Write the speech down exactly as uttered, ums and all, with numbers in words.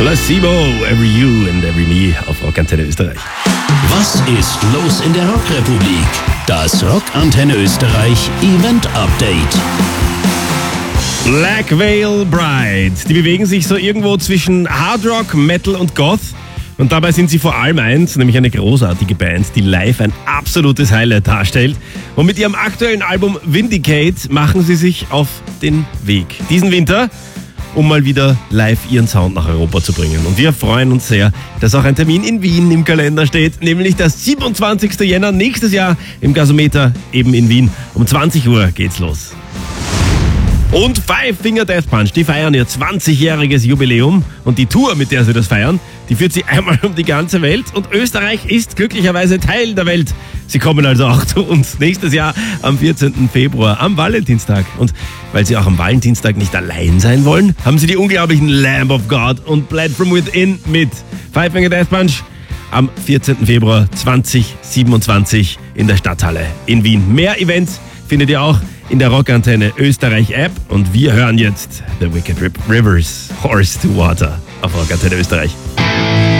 Placebo, Every You and Every Me auf Rockantenne Österreich. Was ist los in der Rockrepublik? Das Rockantenne Österreich Event Update. Black Veil Bride. Die bewegen sich so irgendwo zwischen Hard Rock, Metal und Goth. Und dabei sind sie vor allem eins, nämlich eine großartige Band, die live ein absolutes Highlight darstellt. Und mit ihrem aktuellen Album Vindicate machen sie sich auf den Weg. Diesen Winter, um mal wieder live ihren Sound nach Europa zu bringen. Und wir freuen uns sehr, dass auch ein Termin in Wien im Kalender steht, nämlich der siebenundzwanzigsten Jänner nächstes Jahr im Gasometer, eben in Wien. Um zwanzig Uhr geht's los. Und Five Finger Death Punch, die feiern ihr zwanzigjähriges Jubiläum und die Tour, mit der sie das feiern, die führt sie einmal um die ganze Welt und Österreich ist glücklicherweise Teil der Welt. Sie kommen also auch zu uns nächstes Jahr am vierzehnten Februar, am Valentinstag. Und weil sie auch am Valentinstag nicht allein sein wollen, haben sie die unglaublichen Lamb of God und Bled From Within mit. Five Finger Death Punch am vierzehnten Februar zweitausendsiebenundzwanzig in der Stadthalle in Wien. Mehr Events findet ihr auch in der Rockantenne Österreich App und wir hören jetzt The Wicked Rivers, Horse to Water auf Rockantenne Österreich.